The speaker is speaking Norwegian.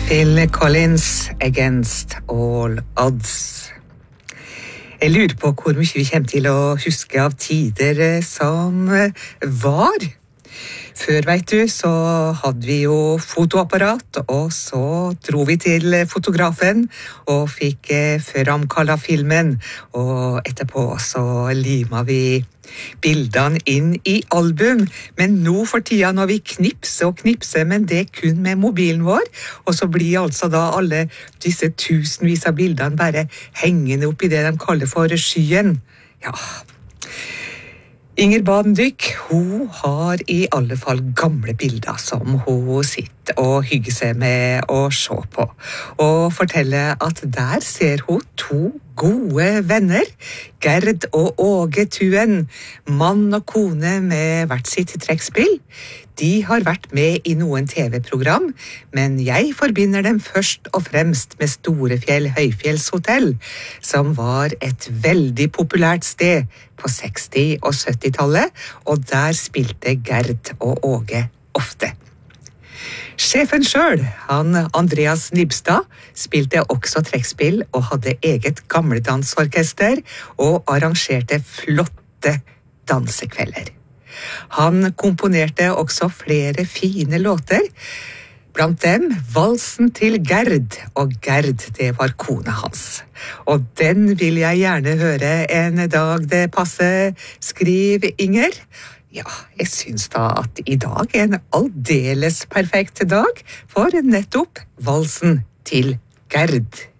Phil Collins, Against All Odds. Jeg lurer på hvor mye vi kommer til å huske av tider som var. Før, vet du, så hadde vi jo fotoapparat, og så dro vi til fotografen og fikk framkallet filmen, og etterpå så limet vi bildene inn i album. Men nå for tida når vi knipser og knipser, men det kun med mobilen vår, og så blir altså da alle disse tusenvis av bildene bare hengende opp i det de kaller for skyen. Ja, Inger Badendyk, hun har i alle fall gamle bilder som hun sitter og hygger seg med å se på. Og forteller at der ser hun to gode venner, Gerd og Åge Tuen, mann og kone med hvert sitt trekkspill. De har vært med i noen TV-program, men jeg forbinder dem først og fremst med Storefjell Høyfjellshotell, som var et veldig populært sted på 60- og 70-tallet, og der spilte Gerd og Åge ofte. Sjefen selv, han Andreas Nibstad, spilte også trekkspill og hadde eget gamledansorkester og arrangerte flotte dansekvelder. Han komponerte også flere fine låter, blant dem Valsen til Gerd, og Gerd, det var kona hans. Og den vil jeg gjerne høre en dag det passer, skriv Inger. Ja, jeg synes da at i dag er en aldeles perfekt dag for nettopp Valsen til Gerd.